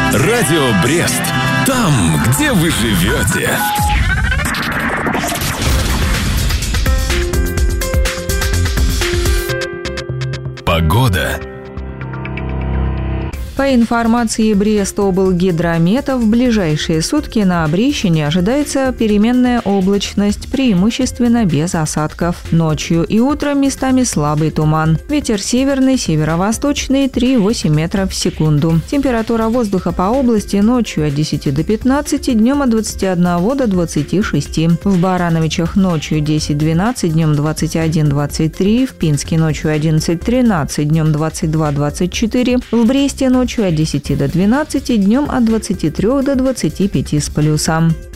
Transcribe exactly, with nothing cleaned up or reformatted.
Радио Брест. Там, где вы живете. Погода. По информации Брестоблгидромета, в ближайшие сутки на Брещине ожидается переменная облачность, преимущественно без осадков. Ночью и утром местами слабый туман. Ветер северный, северо-восточный три-восемь метров в секунду. Температура воздуха по области ночью от десяти до пятнадцати, днем от двадцати одного до двадцати шести. В Барановичах ночью десять-двенадцать, днем двадцать один - двадцать три, в Пинске ночью одиннадцать-тринадцать, днем двадцать два - двадцать четыре, в Бресте ночью от десяти до двенадцати, днем от двадцати трёх до двадцати пяти с плюсом.